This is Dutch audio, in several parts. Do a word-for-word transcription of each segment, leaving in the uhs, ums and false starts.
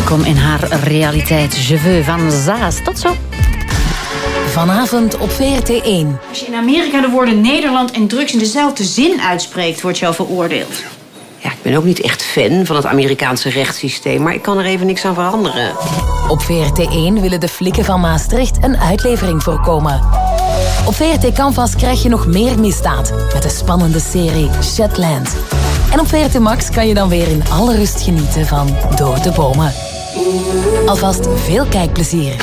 Welkom in haar realiteit. Je veux van Zaas. Tot zo. Vanavond op V R T één. Als je in Amerika de woorden Nederland en drugs in dezelfde zin uitspreekt, word je al veroordeeld. Ja, ik ben ook niet echt fan van het Amerikaanse rechtssysteem, maar ik kan er even niks aan veranderen. Op V R T één willen de flikken van Maastricht een uitlevering voorkomen. Op V R T Canvas krijg je nog meer misdaad met de spannende serie Shetland. En op V R T Max kan je dan weer in alle rust genieten van Door de Bomen. Alvast veel kijkplezier.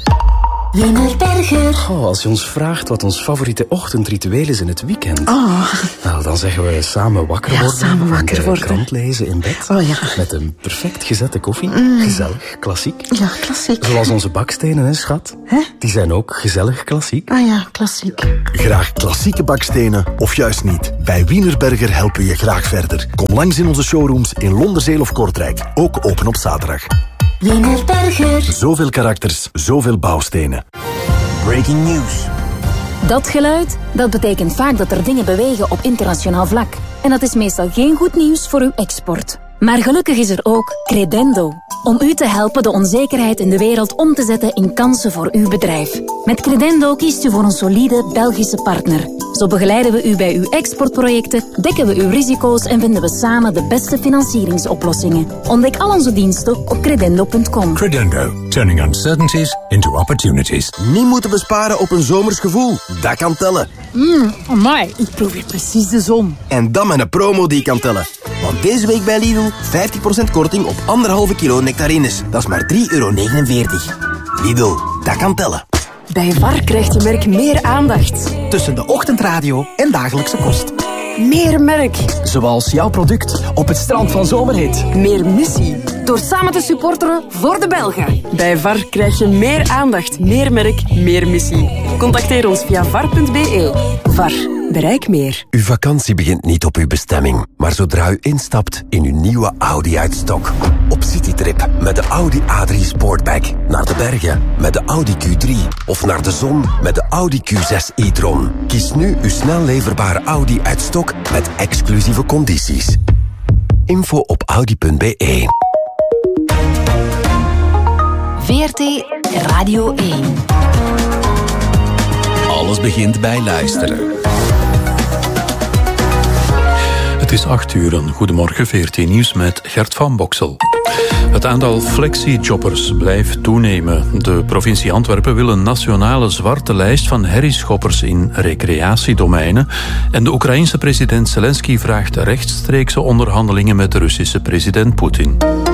Wienerberger. Oh, als je ons vraagt wat ons favoriete ochtendritueel is in het weekend... Oh. Nou, dan zeggen we samen wakker ja, worden. samen wakker en de worden. krant lezen in bed. Oh ja. Met een perfect gezette koffie. Mm. Gezellig, klassiek. Ja, klassiek. Zoals onze bakstenen, hè, schat? Hè? Die zijn ook gezellig, klassiek. Ah ja, klassiek. Graag klassieke bakstenen of juist niet. Bij Wienerberger helpen we je graag verder. Kom langs in onze showrooms in Londerzeel of Kortrijk. Ook open op zaterdag. Wienerberger. Zoveel karakters, zoveel bouwstenen. Breaking news. Dat geluid, dat betekent vaak dat er dingen bewegen op internationaal vlak. En dat is meestal geen goed nieuws voor uw export. Maar gelukkig is er ook Credendo. Om u te helpen de onzekerheid in de wereld om te zetten in kansen voor uw bedrijf. Met Credendo kiest u voor een solide Belgische partner. Zo begeleiden we u bij uw exportprojecten, dekken we uw risico's en vinden we samen de beste financieringsoplossingen. Ontdek al onze diensten op credendo punt com. Credendo. Turning uncertainties into opportunities. Niet moeten besparen op een zomers gevoel. Dat kan tellen. Mmm, amai, ik proef hier precies de zon. En dan met een promo die kan tellen. Want deze week bij Lidl vijftig procent korting op anderhalve kilo nectarines. Dat is maar drie euro negenenveertig. Lidl, dat kan tellen. Bij V A R krijgt je merk meer aandacht. Tussen de ochtendradio en dagelijkse kost. Meer merk. Zoals jouw product op het strand van Zomerhit. Meer missie. Door samen te supporteren voor de Belgen. Bij V A R krijg je meer aandacht, meer merk, meer missie. Contacteer ons via var punt b e. V A R. Bereik meer. Uw vakantie begint niet op uw bestemming, maar zodra u instapt in uw nieuwe Audi uit stok. Op citytrip met de Audi A drie Sportback. Naar de bergen met de Audi Q drie. Of naar de zon met de Audi Q zes e-tron. Kies nu uw snel leverbare Audi uit stok met exclusieve condities. Info op audi punt b e. V R T Radio één. Alles begint bij luisteren. Het is acht uur. Een goedemorgen, V R T Nieuws met Gert van Boksel. Het aantal flexi-jobbers blijft toenemen. De provincie Antwerpen wil een nationale zwarte lijst van herrieschoppers in recreatiedomeinen. En de Oekraïense president Zelensky vraagt rechtstreekse onderhandelingen met de Russische president Poetin.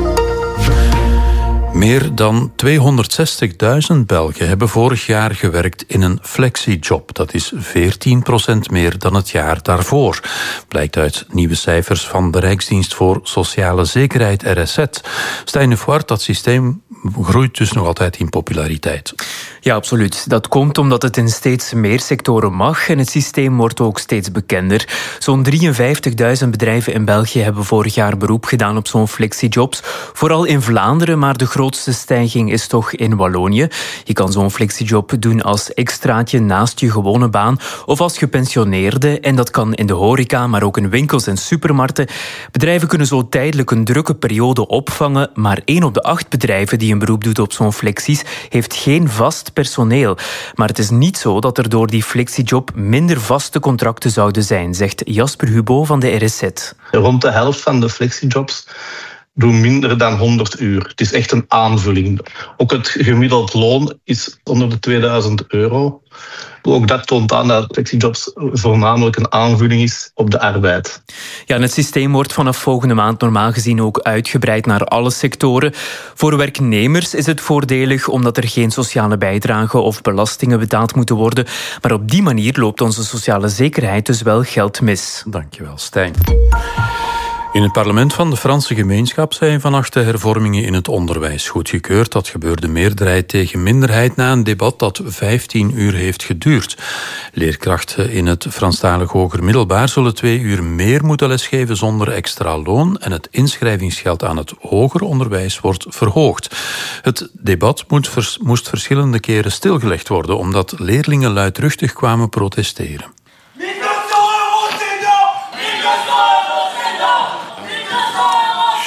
Meer dan tweehonderdzestigduizend Belgen hebben vorig jaar gewerkt in een flexi-job. Dat is veertien procent meer dan het jaar daarvoor. Blijkt uit nieuwe cijfers van de Rijksdienst voor Sociale Zekerheid, R S Z. Stijn de Voort, dat systeem groeit dus nog altijd in populariteit. Ja, absoluut. Dat komt omdat het in steeds meer sectoren mag en het systeem wordt ook steeds bekender. Zo'n drieënvijftigduizend bedrijven in België hebben vorig jaar beroep gedaan op zo'n flexijobs. Vooral in Vlaanderen, maar de grootste stijging is toch in Wallonië. Je kan zo'n flexijob doen als extraatje naast je gewone baan of als gepensioneerde. En dat kan in de horeca, maar ook in winkels en supermarkten. Bedrijven kunnen zo tijdelijk een drukke periode opvangen, maar één op de acht bedrijven die een beroep doet op zo'n flexies heeft geen vast personeel. Maar het is niet zo dat er door die flexijob minder vaste contracten zouden zijn, zegt Jasper Hubo van de R S Z. Rond de helft van de flexijobs doen minder dan honderd uur. Het is echt een aanvulling. Ook het gemiddeld loon is onder de tweeduizend euro. Ook dat toont aan dat flexijobs voornamelijk een aanvulling is op de arbeid. Ja, en het systeem wordt vanaf volgende maand normaal gezien ook uitgebreid naar alle sectoren. Voor werknemers is het voordelig omdat er geen sociale bijdragen of belastingen betaald moeten worden. Maar op die manier loopt onze sociale zekerheid dus wel geld mis. Dankjewel, Stijn. In het parlement van de Franse gemeenschap zijn vannacht de hervormingen in het onderwijs goedgekeurd. Dat gebeurde meerderheid tegen minderheid na een debat dat vijftien uur heeft geduurd. Leerkrachten in het Franstalig hoger middelbaar zullen twee uur meer moeten lesgeven zonder extra loon en het inschrijvingsgeld aan het hoger onderwijs wordt verhoogd. Het debat moet vers- moest verschillende keren stilgelegd worden omdat leerlingen luidruchtig kwamen protesteren.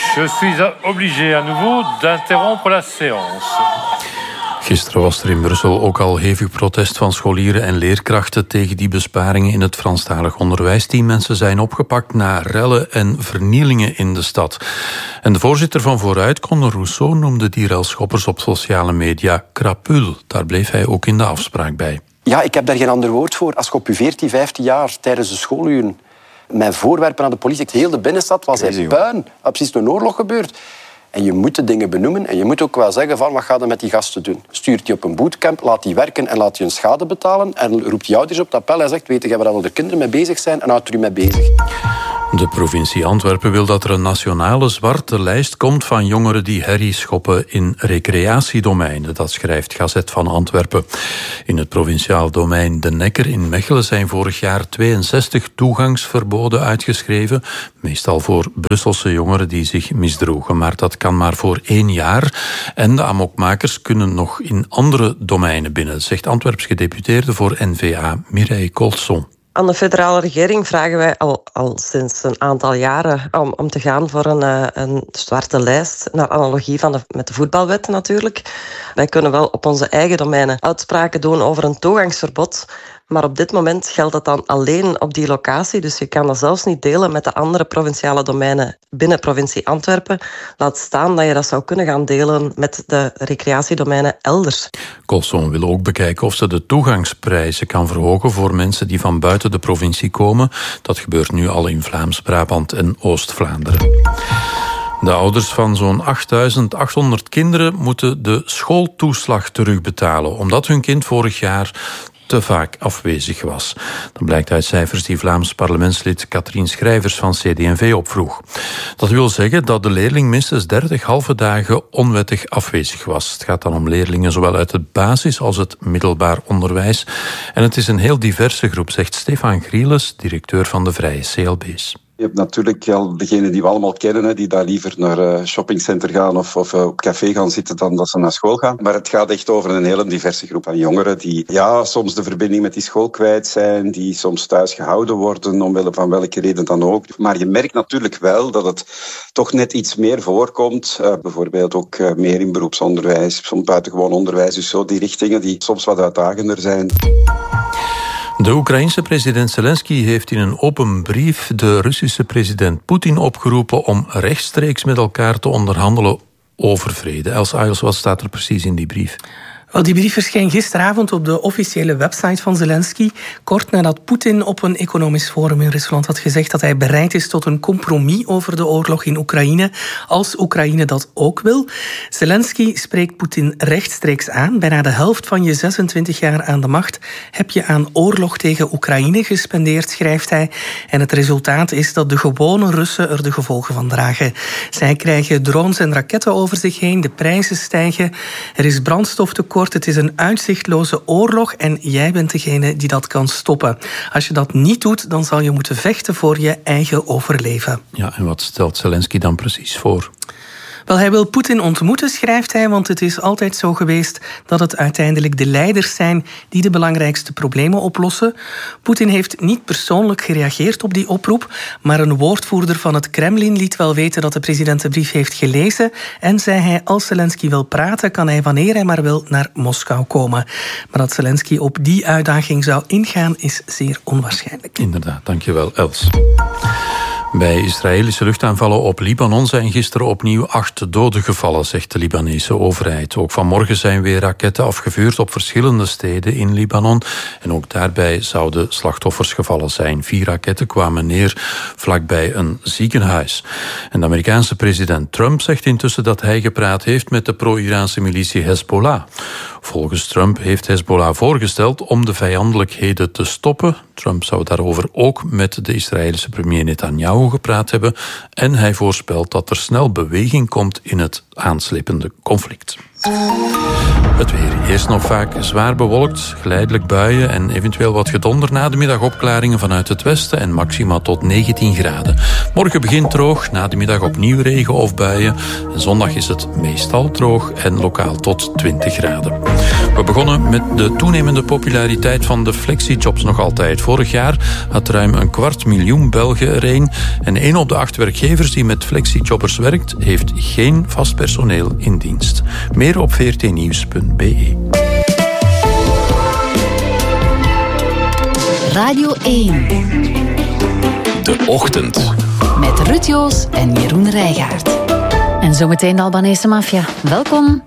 Je suis obligé à nouveau d'interrompre la séance. Gisteren was er in Brussel ook al hevig protest van scholieren en leerkrachten tegen die besparingen in het Franstalig onderwijs. Tien mensen zijn opgepakt na rellen en vernielingen in de stad. En de voorzitter van Vooruit, Conor Rousseau, noemde die relschoppers op sociale media krapul. Daar bleef hij ook in de afspraak bij. Ja, ik heb daar geen ander woord voor. Als je op je veertien, vijftien jaar tijdens de schooluren mijn voorwerpen aan de politie, heel de binnenstad was hij puin. Er precies een oorlog gebeurd. En je moet de dingen benoemen en je moet ook wel zeggen van wat ga je met die gasten doen. Stuurt die op een bootcamp, laat die werken en laat die hun schade betalen en roept die ouders op dat appel en zegt, weet je waar al de kinderen mee bezig zijn en houd er u mee bezig. De provincie Antwerpen wil dat er een nationale zwarte lijst komt van jongeren die herrie schoppen in recreatiedomeinen. Dat schrijft Gazet van Antwerpen. In het provinciaal domein De Nekker in Mechelen zijn vorig jaar tweeënzestig toegangsverboden uitgeschreven. Meestal voor Brusselse jongeren die zich misdroegen. Maar dat kan maar voor één jaar. En de amokmakers kunnen nog in andere domeinen binnen, zegt Antwerps gedeputeerde voor N V A Mireille Colson. Aan de federale regering vragen wij al, al sinds een aantal jaren om, om te gaan voor een, een zwarte lijst, naar analogie van de, met de voetbalwet natuurlijk. Wij kunnen wel op onze eigen domeinen uitspraken doen over een toegangsverbod, maar op dit moment geldt dat dan alleen op die locatie, dus je kan dat zelfs niet delen met de andere provinciale domeinen binnen provincie Antwerpen. Laat staan dat je dat zou kunnen gaan delen met de recreatiedomeinen elders. Colson wil ook bekijken of ze de toegangsprijzen kan verhogen voor mensen die van buiten de provincie komen. Dat gebeurt nu al in Vlaams-Brabant en Oost-Vlaanderen. De ouders van zo'n achtduizend achthonderd kinderen moeten de schooltoeslag terugbetalen, omdat hun kind vorig jaar te vaak afwezig was. Dat blijkt uit cijfers die Vlaams parlementslid Katrien Schrijvers van C D en V opvroeg. Dat wil zeggen dat de leerling minstens dertig halve dagen onwettig afwezig was. Het gaat dan om leerlingen zowel uit het basis- als het middelbaar onderwijs. En het is een heel diverse groep, zegt Stefan Grieles, directeur van de Vrije C L B's. Je hebt natuurlijk al degenen die we allemaal kennen, hè, die daar liever naar een shoppingcenter gaan of, of op café gaan zitten dan dat ze naar school gaan. Maar het gaat echt over een hele diverse groep aan jongeren die ja, soms de verbinding met die school kwijt zijn, die soms thuis gehouden worden, omwille van welke reden dan ook. Maar je merkt natuurlijk wel dat het toch net iets meer voorkomt. Uh, bijvoorbeeld ook uh, meer in beroepsonderwijs, soms buitengewoon onderwijs. Dus zo die richtingen die soms wat uitdagender zijn. De Oekraïense president Zelensky heeft in een open brief de Russische president Poetin opgeroepen om rechtstreeks met elkaar te onderhandelen over vrede. Els Ayers, wat staat er precies in die brief? Wel, die brief verscheen gisteravond op de officiële website van Zelensky, kort nadat Poetin op een economisch forum in Rusland had gezegd dat hij bereid is tot een compromis over de oorlog in Oekraïne, als Oekraïne dat ook wil. Zelensky spreekt Poetin rechtstreeks aan. Bijna de helft van je zesentwintig jaar aan de macht heb je aan oorlog tegen Oekraïne gespendeerd, schrijft hij. En het resultaat is dat de gewone Russen er de gevolgen van dragen. Zij krijgen drones en raketten over zich heen, de prijzen stijgen, er is brandstoftekort. Het is een uitzichtloze oorlog en jij bent degene die dat kan stoppen. Als je dat niet doet, dan zal je moeten vechten voor je eigen overleven. Ja, en wat stelt Zelensky dan precies voor? Wel, hij wil Poetin ontmoeten, schrijft hij, want het is altijd zo geweest dat het uiteindelijk de leiders zijn die de belangrijkste problemen oplossen. Poetin heeft niet persoonlijk gereageerd op die oproep, maar een woordvoerder van het Kremlin liet wel weten dat de president de brief heeft gelezen en zei hij, als Zelensky wil praten, kan hij wanneer hij maar wil naar Moskou komen. Maar dat Zelensky op die uitdaging zou ingaan, is zeer onwaarschijnlijk. Inderdaad, dankjewel Els. Bij Israëlische luchtaanvallen op Libanon zijn gisteren opnieuw acht doden gevallen, zegt de Libanese overheid. Ook vanmorgen zijn weer raketten afgevuurd op verschillende steden in Libanon. En ook daarbij zouden slachtoffers gevallen zijn. Vier raketten kwamen neer vlakbij een ziekenhuis. En de Amerikaanse president Trump zegt intussen dat hij gepraat heeft met de pro-Iraanse militie Hezbollah. Volgens Trump heeft Hezbollah voorgesteld om de vijandelijkheden te stoppen. Trump zou daarover ook met de Israëlische premier Netanyahu gepraat hebben. En hij voorspelt dat er snel beweging komt in het aanslepende conflict. Het weer. Eerst nog vaak zwaar bewolkt, geleidelijk buien en eventueel wat gedonder. Na de middag opklaringen vanuit het westen en maxima tot negentien graden. Morgen begint droog, na de middag opnieuw regen of buien. En zondag is het meestal droog en lokaal tot twintig graden. We begonnen met de toenemende populariteit van de flexijobs nog altijd. Vorig jaar had ruim een kwart miljoen Belgen er een. En één op de acht werkgevers die met flexijobbers werkt, heeft geen vast personeel in dienst. Meer op v r t nieuws punt b e. Radio één. De Ochtend. Met Ruud Joos en Jeroen Rijgaard. En zometeen de Albanese maffia. Welkom.